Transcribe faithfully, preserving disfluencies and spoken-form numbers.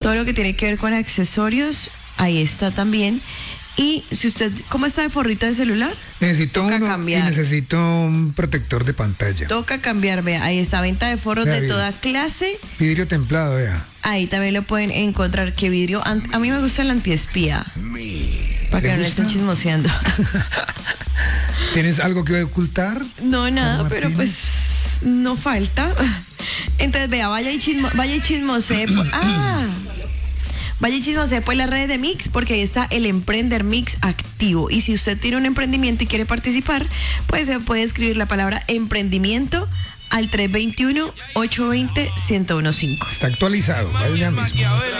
todo lo que tiene que ver con accesorios, ahí está también. Y si usted, ¿cómo está de forrito de celular? Necesito Toca uno cambiar. y necesito un protector de pantalla. Toca cambiar, vea, ahí está venta de forros Vea, de vidrio. toda clase. Vidrio templado, vea. Ahí también lo pueden encontrar. ¿Qué vidrio? An- A mí me gusta el antiespía. Para que ¿Le no le estén gusta? chismoseando. ¿Tienes algo que ocultar? No, nada, Juan pero Martínez? pues no falta. Entonces, vea, vaya y chismo, vaya y chismosee. por- Ah, vaya y chismosee por las redes de Mix, porque ahí está el Emprender Mix activo. Y si usted tiene un emprendimiento y quiere participar, pues se puede escribir la palabra emprendimiento al tres dos uno, ocho dos cero, uno uno cinco. Está actualizado, vaya ya mismo.